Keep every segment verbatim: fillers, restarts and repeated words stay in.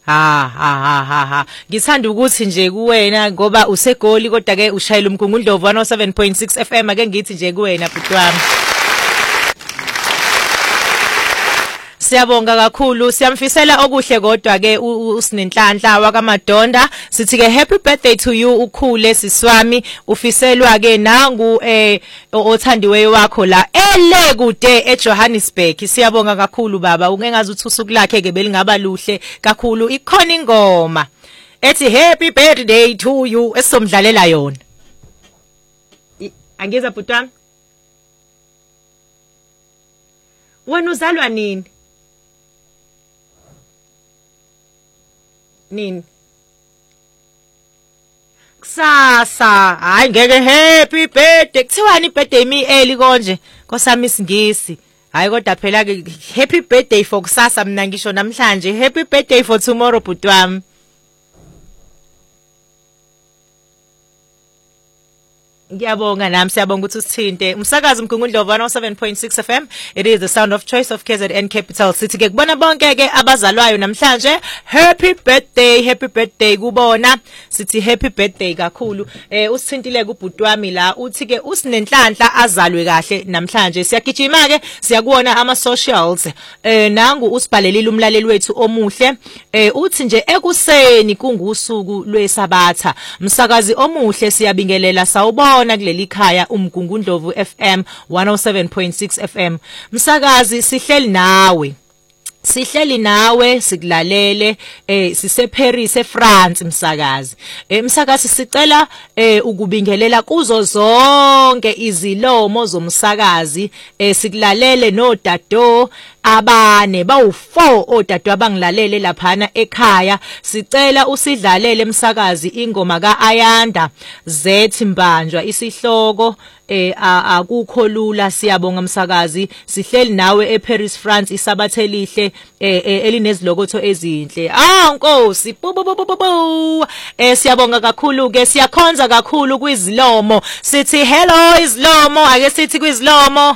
ha ha ha ha ha ngithanda ukuthi nje kuwena ngoba usegoli kodwa ke ushayela umgungundlovu one oh seven point six F M ake ngithi nje kuwena bhuti wami. Siyabonga kakhulu siyamfisela okuhle kodwa ke usinenhlanhla wakaMadonda sithi ke happy birthday to you ukhule siswami ufiselwa ke nangu eh othandiweyo wakho la ele kude eJohannesburg. Siyabonga kakhulu baba ungengazi uthi usuku lakhe ke belingaba luhle kakhulu ikhona ingoma ethi happy birthday to you esomdlalela yona. Angeza bhuti wami wena uzalwa nini? Nini kusasa hayi ngeke happy birthday kuthiwani ibirthday mi early konje nkosami isingisi hayi kodwa phela ke happy birthday for kusasa mina ngisho namhlanje happy birthday for tomorrow bhuti wami. Ngiyabonga nami siyabonga ukuthi usithinte umsakazi umgungundlovu one oh seven point six F M. It is the sound of choice of K Z N Capital City ke kubona bonke ke abazalwayo namhlanje happy birthday happy birthday kubona sithi happy birthday kakhulu. Eh usithintile kubhuti wami la uthi ke usinenhlanhla azalwe kahle namhlanje siyagijima ke siyakuona ama socials eh nangu usibhalelile umlaleli wethu omuhle eh uthi nje ekuseni kungusuku lwesabatha umsakazi omuhle siyabingelela sawubona kuleli khaya umgungundlovu F M one oh seven point six F M. Msakazi sihleli nawe sihleli nawe sikulalele eh sise Paris eFrance msakazi eh msakazi sicela eh ukubingelela kuzo zonke izilomo zomsakazi eh sikulalele no dado abane bawu four odadwa abangilalele laphana ekhaya sicela usidlalele msakazi ingoma kaAyanda Z Mbanjwa isihloko eh akukho lula siyabonga msakazi sihleli nawe eParis France isabathe lihle eh elinezilokotho ezinhle ah nkosi bububububu eh siyabonga kakhulu ke siyakhonza kakhulu kwizilomo sithi hello izilomo ake sithi kwizilomo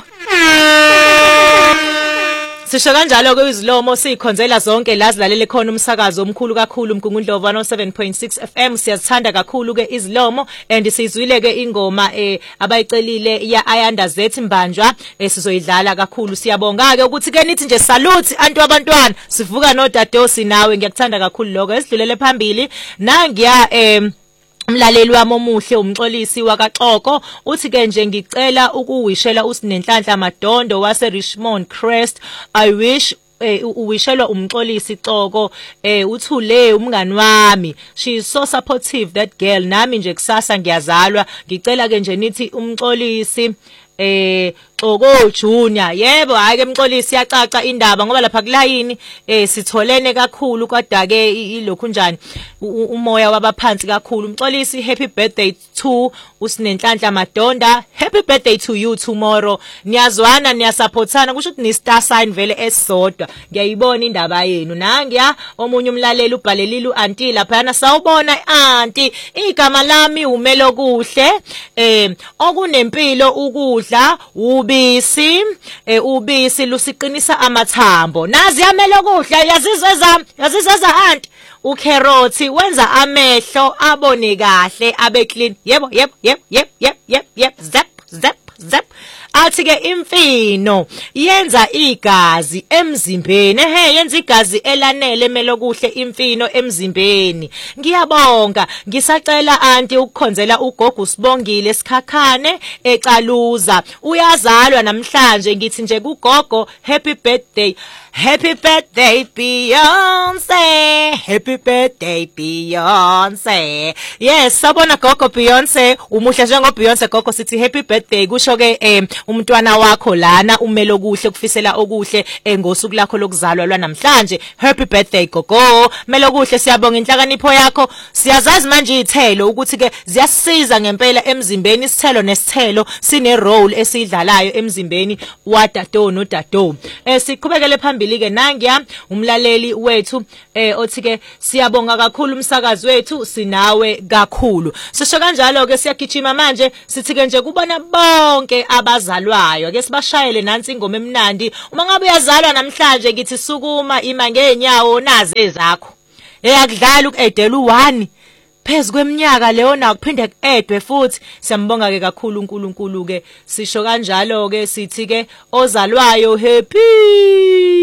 sisho kanjalo ke izilomo sikhonzela zonke lazilalele khona umsakazo omkhulu kakhulu umgungundlovu one oh seven point six F M siyazithanda kakhulu ke izilomo and sizwile ke ingoma eh abayicelile ya Ayanda Z Mbanjwa eh sizoyidlala kakhulu siyabonga ke ukuthi ke nithi nje salute antu abantwana sivuka no dadosi nawe ngiyakuthanda kakhulu lokho esidlulele phambili nangiya eh umlaleli wami omuhle umxolisi wakaXoko uthi ke nje ngicela ukuwishela usinenhlanhla Madondo wase Richmond Crest I wish eh uwishelwa umxolisi Xoko eh uthule umngani wami she is so supportive that girl nami nje kusasa ngiyazalwa ngicela ke nje nithi umxolisi eh Xoko Junior yebo hayi ke mxolisi yacaca indaba ngoba lapha kulayini eh sitholene kakhulu kodwa ke ilokhu njani umoya wabaphansi kakhulu umxolisi happy birthday to usinenhlanhla Madonda happy birthday to you tomorrow niyazwana niyasupportana kusho ukuthi ni star sign vele esodwa ngiyayibona indaba yenu nangiya omunye umlaleli ubhalelile uanti lapha yana sawubona aunty igama lami umelo kuhle eh okunempilo ukudla ubisi eh ubisi lusiqinisa amathambo nazi yamelo kuhle yazizwe zami yazizwe za aunty ukherothi wenza amehlo abone kahle abe clean yebo yebo yebo yebo yebo yebo zap zap zap athi ke imfino yenza igazi emzimbeni ehe yenza igazi elanele emelo kuhle imfino emzimbeni ngiyabonga ngisacela aunty ukukhonzela ugogo Sibongile esikhakhane ecaluza uyazalwa namhlanje ngithi nje kugogo happy birthday happy birthday Beyonce happy birthday Beyonce yes sabona gogo Beyonce umuhle njengo Beyonce gogo sithi happy birthday kusho ke eh, umntwana wakho lana umelo kuhle kufisela okuhle ngosuku lakho lokuzalwa lwanamhlanje happy birthday gogo melo kuhle siyabonga inhlakanipho yakho siyazazi manje izithelo ukuthi ke ziyasiza ngempela emzimbeni isithelo nesithelo sine role esidlalayo emzimbeni wadado no dado eh siqhubekele phambili ke nangiya umlaleli wethu eh othi ke siyabonga kakhulu umsakazi wethu sinawe kakhulu sisho kanjalo ke siyagijima manje sithi ke nje kubona bonke abazalwayo ake sibashayele nansi ingoma emnandi uma ngabe uyazalwa namhlanje ngithi sukuma ima ngenyawo nazi ezakho eyakudlala ukuedela u1 phezulu kweminyaka leyo na kuphinde kuedwe futhi. Siyambonga ke kakhulu uNkulunkulu ke, sisho kanjalo ke sithi ke ozalwayo happy.